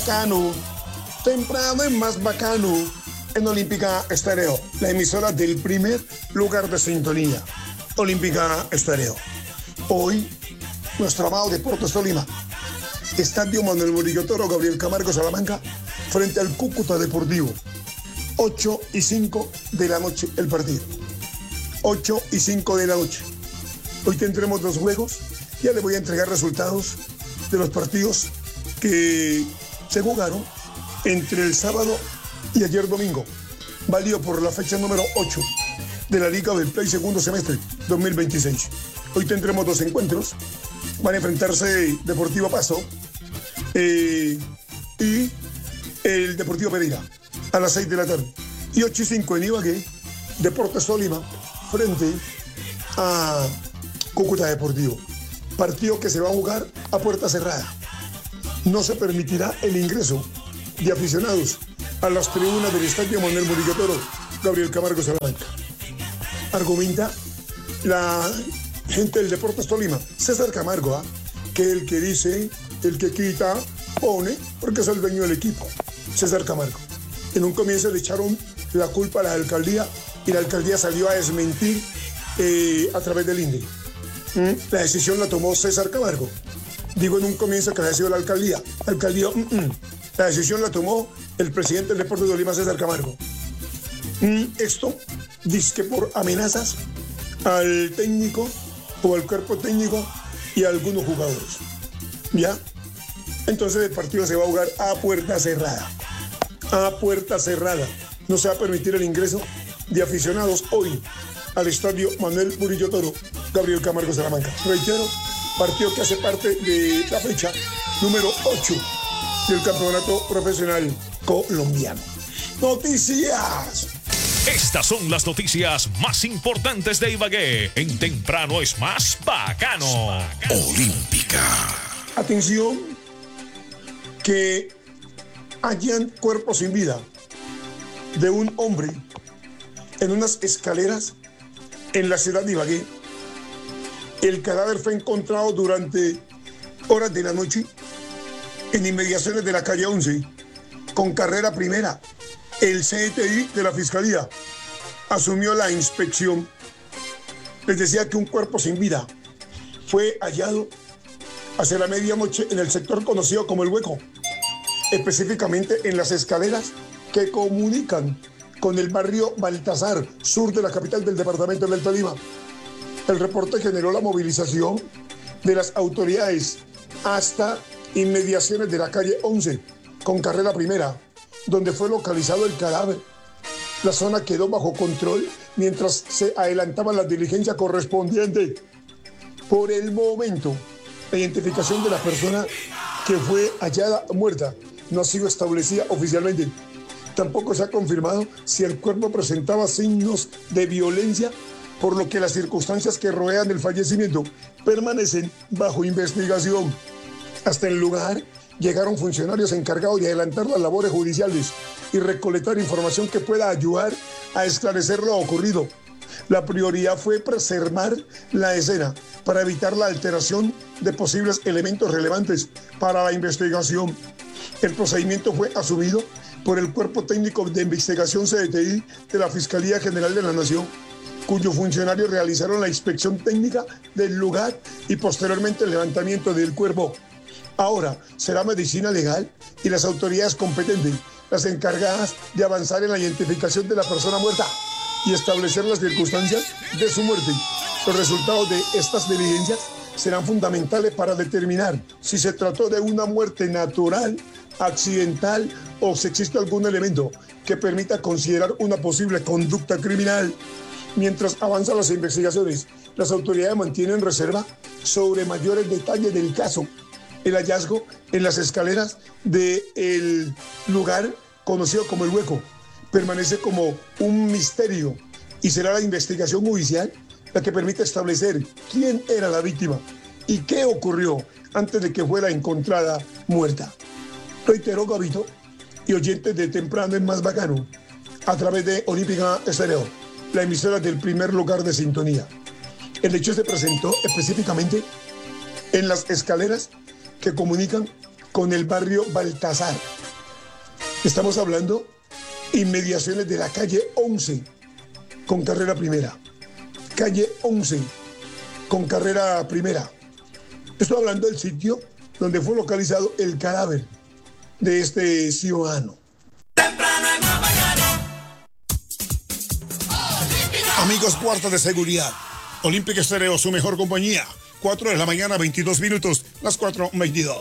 bacano. Temprano es más bacano en Olímpica Estéreo, la emisora del primer lugar de sintonía. Olímpica Estéreo. Hoy, nuestro amado Deportes Tolima. Estadio Manuel Murillo Toro, Gabriel Camargo, Salamanca, frente al Cúcuta Deportivo. 8:05 de la noche el partido. 8:05 de la noche. Hoy tendremos dos juegos. Ya les voy a entregar resultados de los partidos que se jugaron entre el sábado y ayer domingo. Válido por la fecha número 8 de la Liga del Play segundo semestre 2026. Hoy tendremos dos encuentros. Van a enfrentarse Deportivo Pasto y el Deportivo Pereira a las 6 de la tarde. Y 8:05 en Ibagué, Deportes Tolima frente a Cúcuta Deportivo. Partido que se va a jugar a puerta cerrada. No se permitirá el ingreso de aficionados a las tribunas del Estadio Manuel Murillo Toro, Gabriel Camargo, Salamanca. Argumenta la gente del Deportes Tolima, César Camargo, que el que dice, el que quita, pone, porque es el dueño del equipo. César Camargo. En un comienzo le echaron la culpa a la alcaldía y la alcaldía salió a desmentir a través del INDE. La decisión la tomó César Camargo. Digo en un comienzo que había sido la alcaldía. La decisión la tomó el presidente del Deportes de Tolima, César Camargo. Esto dice que por amenazas al técnico o al cuerpo técnico y a algunos jugadores. ¿Ya? Entonces el partido se va a jugar a puerta cerrada. A puerta cerrada. No se va a permitir el ingreso de aficionados hoy al Estadio Manuel Murillo Toro, Gabriel Camargo, Salamanca. Reitero, partido que hace parte de la fecha número 8 del campeonato profesional colombiano. Noticias. Estas son las noticias más importantes de Ibagué. En Temprano es más bacano. Olímpica. Atención, que hallan cuerpo sin vida de un hombre en unas escaleras en la ciudad de Ibagué. El cadáver fue encontrado durante horas de la noche en inmediaciones de la calle 11, con carrera primera. El CTI de la Fiscalía asumió la inspección. Les decía que un cuerpo sin vida fue hallado hacia la medianoche en el sector conocido como El Hueco, específicamente en las escaleras que comunican con el barrio Baltasar, sur de la capital del departamento del Tolima. El reporte generó la movilización de las autoridades hasta inmediaciones de la calle 11, con carrera primera, donde fue localizado el cadáver. La zona quedó bajo control mientras se adelantaban las diligencias correspondientes. Por el momento, la identificación de la persona que fue hallada muerta no ha sido establecida oficialmente. Tampoco se ha confirmado si el cuerpo presentaba signos de violencia, por lo que las circunstancias que rodean el fallecimiento permanecen bajo investigación. Hasta el lugar llegaron funcionarios encargados de adelantar las labores judiciales y recolectar información que pueda ayudar a esclarecer lo ocurrido. La prioridad fue preservar la escena para evitar la alteración de posibles elementos relevantes para la investigación. El procedimiento fue asumido por el Cuerpo Técnico de Investigación CTI de la Fiscalía General de la Nación, cuyos funcionarios realizaron la inspección técnica del lugar y posteriormente el levantamiento del cuerpo. Ahora será medicina legal y las autoridades competentes las encargadas de avanzar en la identificación de la persona muerta y establecer las circunstancias de su muerte. Los resultados de estas diligencias serán fundamentales para determinar si se trató de una muerte natural, accidental o si existe algún elemento que permita considerar una posible conducta criminal. Mientras avanzan las investigaciones, las autoridades mantienen reserva sobre mayores detalles del caso. El hallazgo en las escaleras del lugar conocido como El Hueco permanece como un misterio y será la investigación judicial la que permita establecer quién era la víctima y qué ocurrió antes de que fuera encontrada muerta. Reitero, Gabito y oyentes de Temprano es más bacano, a través de Olímpica Estéreo, la emisora del primer lugar de sintonía. El hecho se presentó específicamente en las escaleras que comunican con el barrio Baltasar. Estamos hablando inmediaciones de la calle 11 con carrera primera. Calle 11 con carrera primera. Estoy hablando del sitio donde fue localizado el cadáver de este ciudadano. Amigos, cuarto de seguridad. Olímpica Estéreo, su mejor compañía. 4 de la mañana, 22 minutos. Las 4:22.